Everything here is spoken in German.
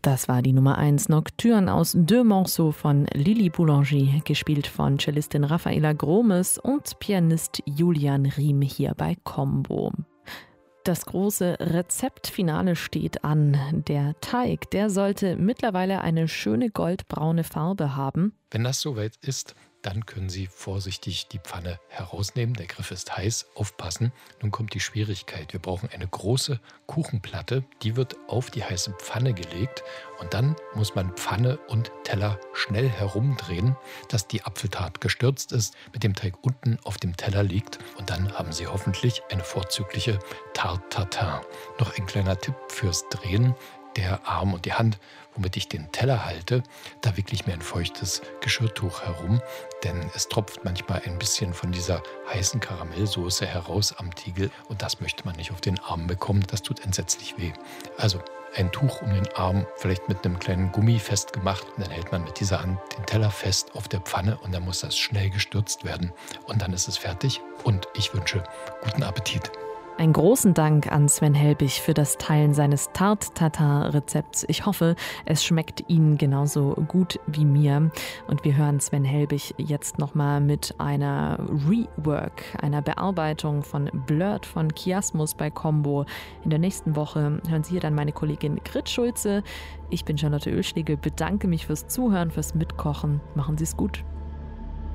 Das war die Nummer 1 Nocturne aus Deux Morceaux von Lili Boulanger, gespielt von Cellistin Raffaela Gromes und Pianist Julian Riem hier bei Combo. Das große Rezeptfinale steht an. Der Teig, der sollte mittlerweile eine schöne goldbraune Farbe haben. Wenn das soweit ist, dann können Sie vorsichtig die Pfanne herausnehmen. Der Griff ist heiß, aufpassen. Nun kommt die Schwierigkeit. Wir brauchen eine große Kuchenplatte, die wird auf die heiße Pfanne gelegt und dann muss man Pfanne und Teller schnell herumdrehen, dass die Apfeltart gestürzt ist, mit dem Teig unten auf dem Teller liegt und dann haben Sie hoffentlich eine vorzügliche Tarte Tatin. Noch ein kleiner Tipp fürs Drehen. Der Arm und die Hand, womit ich den Teller halte, da wickle ich mir ein feuchtes Geschirrtuch herum, denn es tropft manchmal ein bisschen von dieser heißen Karamellsoße heraus am Tiegel und das möchte man nicht auf den Arm bekommen, das tut entsetzlich weh. Also ein Tuch um den Arm, vielleicht mit einem kleinen Gummi festgemacht, und dann hält man mit dieser Hand den Teller fest auf der Pfanne und dann muss das schnell gestürzt werden und dann ist es fertig und ich wünsche guten Appetit. Einen großen Dank an Sven Helbig für das Teilen seines Tarte-Tatin-Rezepts. Ich hoffe, es schmeckt Ihnen genauso gut wie mir. Und wir hören Sven Helbig jetzt nochmal mit einer Rework, einer Bearbeitung von Blurred von Chiasmus bei Combo. In der nächsten Woche hören Sie hier dann meine Kollegin Grit Schulze. Ich bin Charlotte Oeschlegel, bedanke mich fürs Zuhören, fürs Mitkochen. Machen Sie es gut.